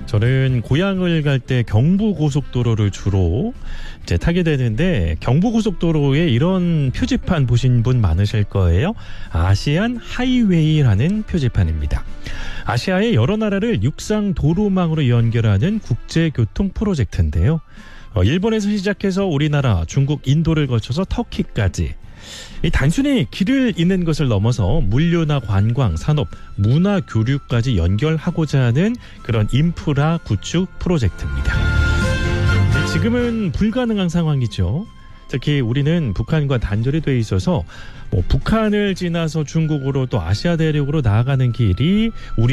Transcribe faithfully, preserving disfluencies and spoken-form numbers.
저는 고향을 갈 때 경부고속도로를 주로 이제 타게 되는데 경부고속도로에 이런 표지판 보신 분 많으실 거예요. 아시안 하이웨이라는 표지판입니다. 아시아의 여러 나라를 육상 도로망으로 연결하는 국제교통 프로젝트인데요. 어, 일본에서 시작해서 우리나라, 중국, 인도를 거쳐서 터키까지 이 단순히 길을 잇는 것을 넘어서 물류나 관광, 산업, 문화 교류까지 연결하고자 하는 그런 인프라 구축 프로젝트입니다. 지금은 불가능한 상황이죠. 특히 우리는 북한과 단절이 돼 있어서 뭐 북한을 지나서 중국으로 또 아시아 대륙으로 나아가는 길이 우리